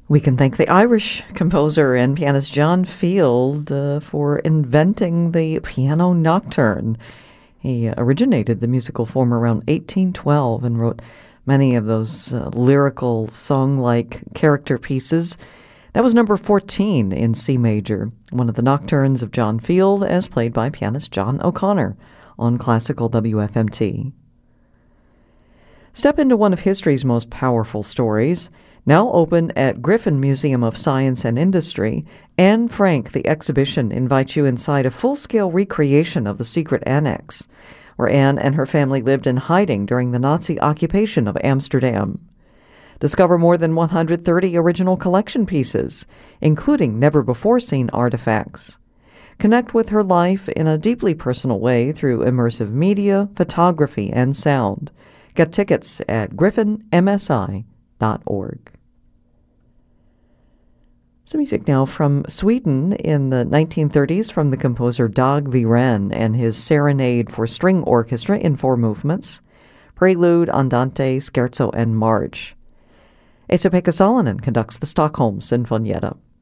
We can thank the Irish composer and pianist John Field for inventing the piano nocturne. He originated the musical form around 1812 and wrote many of those lyrical, song-like character pieces. That was number 14 in C major, one of the nocturnes of John Field as played by pianist John O'Connor on classical WFMT. Step into one of history's most powerful stories. Now open at Griffin Museum of Science and Industry, Anne Frank, the exhibition, invites you inside a full-scale recreation of the secret annex, where Anne and her family lived in hiding during the Nazi occupation of Amsterdam. Discover more than 130 original collection pieces, including never-before-seen artifacts. Connect with her life in a deeply personal way through immersive media, photography, and sound. Get tickets at griffinmsi.org. Some music now from Sweden in the 1930s from the composer Dag Viren and his Serenade for String Orchestra in 4 movements, Prelude, Andante, Scherzo, and March. Esa-Pekka Salonen conducts the Stockholm Sinfonietta.